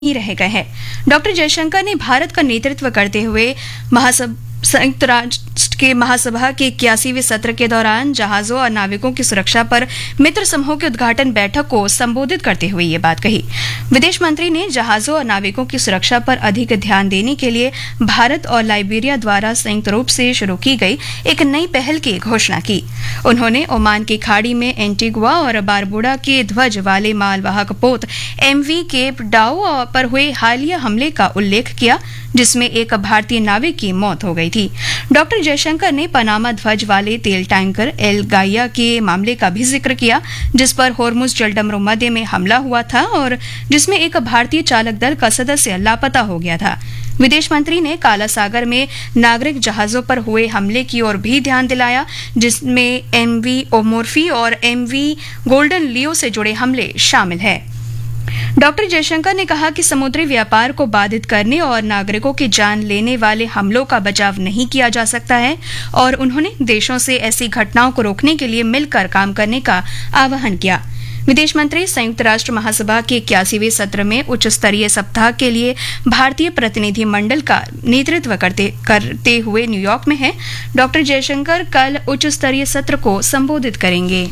ही रह गए हैं। डॉक्टर जयशंकर ने भारत का नेतृत्व करते हुए संयुक्त राष्ट्र के महासभा के 81वें सत्र के दौरान जहाजों और नाविकों की सुरक्षा पर मित्र समूह की उद्घाटन बैठक को संबोधित करते हुए ये बात कही। विदेश मंत्री ने जहाजों और नाविकों की सुरक्षा पर अधिक ध्यान देने के लिए भारत और लाइबेरिया द्वारा संयुक्त रूप से शुरू की गई एक नई पहल की घोषणा की। उन्होंने ओमान की खाड़ी में एंटीगुआ और बारबुडा के ध्वज वाले मालवाहक पोत MV केप डाउ पर हुए हालिया हमले का उल्लेख किया, जिसमें एक भारतीय नाविक की मौत हो गई थी। डॉक्टर जयशंकर ने पनामा ध्वज वाले तेल टैंकर एल गाइया के मामले का भी जिक्र किया, जिस पर होर्मुज जलडमरू मध्य में हमला हुआ था और जिसमें एक भारतीय चालक दल का सदस्य लापता हो गया था। विदेश मंत्री ने काला सागर में नागरिक जहाजों पर हुए हमले की ओर भी ध्यान दिलाया, जिसमें MV ओमोर्फी और MV गोल्डन लियो से जुड़े हमले शामिल हैं। डॉक्टर जयशंकर ने कहा कि समुद्री व्यापार को बाधित करने और नागरिकों की जान लेने वाले हमलों का बचाव नहीं किया जा सकता है और उन्होंने देशों से ऐसी घटनाओं को रोकने के लिए मिलकर काम करने का आह्वान किया। विदेश मंत्री संयुक्त राष्ट्र महासभा के 81वें सत्र में उच्च स्तरीय सप्ताह के लिए भारतीय प्रतिनिधि मंडल का नेतृत्व करते हुए न्यूयॉर्क में हैं। डॉक्टर जयशंकर कल उच्च स्तरीय सत्र को संबोधित करेंगे।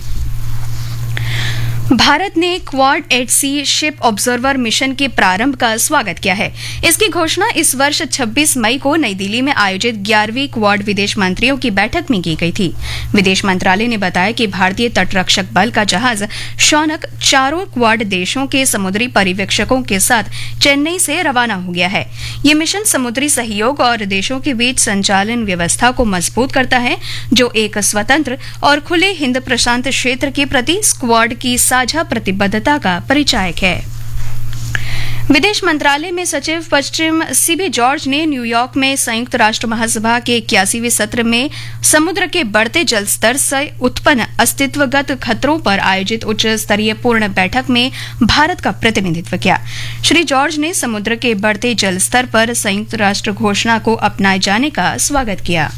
भारत ने क्वाड एट सी शिप ऑब्जर्वर मिशन के प्रारंभ का स्वागत किया है। इसकी घोषणा इस वर्ष 26 मई को नई दिल्ली में आयोजित 11वीं क्वाड विदेश मंत्रियों की बैठक में की गई थी। विदेश मंत्रालय ने बताया कि भारतीय तटरक्षक बल का जहाज शौनक चारों क्वाड देशों के समुद्री पर्यवेक्षकों के साथ चेन्नई से रवाना हो गया है। ये मिशन समुद्री सहयोग और देशों के बीच संचालन व्यवस्था को मजबूत करता है, जो एक स्वतंत्र और खुले हिंद प्रशांत क्षेत्र के प्रति स्क्वाड की साझा प्रतिबद्धता का परिचायक है। विदेश मंत्रालय में सचिव पश्चिम CB जॉर्ज ने न्यूयॉर्क में संयुक्त राष्ट्र महासभा के 81वें सत्र में समुद्र के बढ़ते जल स्तर से उत्पन्न अस्तित्वगत खतरों पर आयोजित उच्च स्तरीय पूर्ण बैठक में भारत का प्रतिनिधित्व किया। श्री जॉर्ज ने समुद्र के बढ़ते जल स्तर पर संयुक्त राष्ट्र घोषणा को अपनाए जाने का स्वागत किया।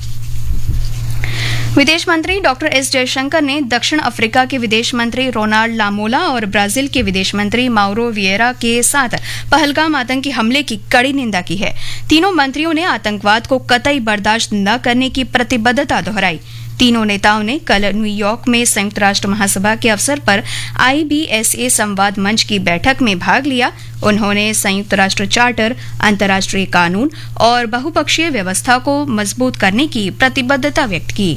विदेश मंत्री डॉक्टर S जयशंकर ने दक्षिण अफ्रीका के विदेश मंत्री रोनाल्ड लामोला और ब्राजील के विदेश मंत्री माउरो विएरा के साथ पहलगाम आतंकी हमले की कड़ी निंदा की है। तीनों मंत्रियों ने आतंकवाद को कतई बर्दाश्त न करने की प्रतिबद्धता दोहराई। तीनों नेताओं ने कल न्यूयॉर्क में संयुक्त राष्ट्र महासभा के अवसर पर IBSA संवाद मंच की बैठक में भाग लिया। उन्होंने संयुक्त राष्ट्र चार्टर, अंतर्राष्ट्रीय कानून और बहुपक्षीय व्यवस्था को मजबूत करने की प्रतिबद्धता व्यक्त की।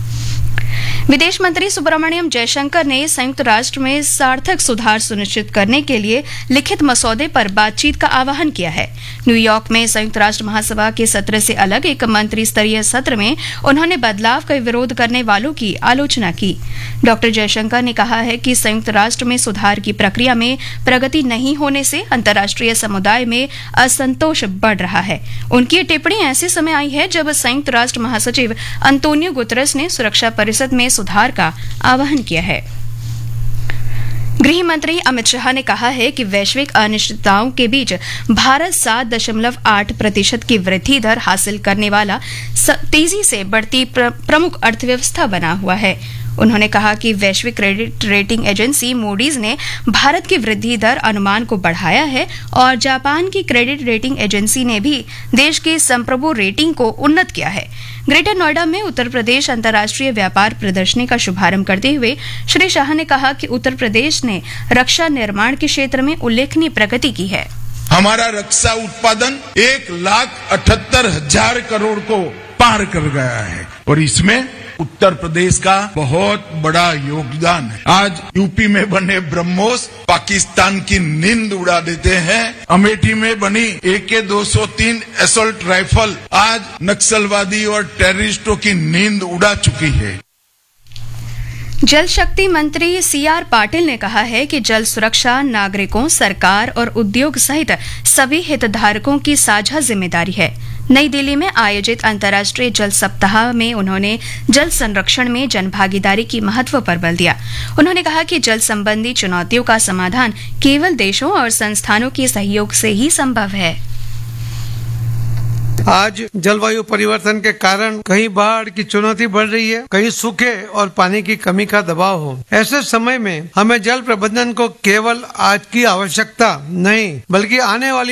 विदेश मंत्री सुब्रमण्यम जयशंकर ने संयुक्त राष्ट्र में सार्थक सुधार सुनिश्चित करने के लिए लिखित मसौदे पर बातचीत का आह्वान किया है। न्यूयॉर्क में संयुक्त राष्ट्र महासभा के सत्र से अलग एक मंत्री स्तरीय सत्र में उन्होंने बदलाव का विरोध करने वालों की आलोचना की। डॉक्टर जयशंकर ने कहा है कि संयुक्त राष्ट्र में सुधार की प्रक्रिया में प्रगति नहीं होने से अंतर्राष्ट्रीय समुदाय में असंतोष बढ़ रहा है। उनकी टिप्पणी ऐसे समय आई है जब संयुक्त राष्ट्र महासचिव अंतोनियो गुतरस ने सुरक्षा परिषद में सुधार का आह्वान किया है। गृह मंत्री अमित शाह ने कहा है कि वैश्विक अनिश्चितताओं के बीच भारत 7.8% की वृद्धि दर हासिल करने वाला तेजी से बढ़ती प्रमुख अर्थव्यवस्था बना हुआ है। उन्होंने कहा कि वैश्विक क्रेडिट रेटिंग एजेंसी मूडीज ने भारत की वृद्धि दर अनुमान को बढ़ाया है और जापान की क्रेडिट रेटिंग एजेंसी ने भी देश की संप्रभु रेटिंग को उन्नत किया है। ग्रेटर नोएडा में उत्तर प्रदेश अंतर्राष्ट्रीय व्यापार प्रदर्शनी का शुभारंभ करते हुए श्री शाह ने कहा कि उत्तर प्रदेश ने रक्षा निर्माण के क्षेत्र में उल्लेखनीय प्रगति की है। हमारा रक्षा उत्पादन 1,78,000 करोड़ को पार कर गया है और इसमें उत्तर प्रदेश का बहुत बड़ा योगदान है। आज यूपी में बने ब्रह्मोस पाकिस्तान की नींद उड़ा देते हैं। अमेठी में बनी AK-203 असॉल्ट राइफल आज नक्सलवादी और टेररिस्टों की नींद उड़ा चुकी है। जल शक्ति मंत्री CR पाटिल ने कहा है कि जल सुरक्षा नागरिकों, सरकार और उद्योग सहित सभी हितधारकों की साझा जिम्मेदारी है। नई दिल्ली में आयोजित अंतर्राष्ट्रीय जल सप्ताह में उन्होंने जल संरक्षण में जनभागीदारी की महत्व पर बल दिया। उन्होंने कहा कि जल संबंधी चुनौतियों का समाधान केवल देशों और संस्थानों के सहयोग से ही संभव है। आज जलवायु परिवर्तन के कारण कहीं बाढ़ की चुनौती बढ़ रही है, कहीं सूखे और पानी की कमी का दबाव हो। ऐसे समय में हमें जल प्रबंधन को केवल आज की आवश्यकता नहीं बल्कि आने वाली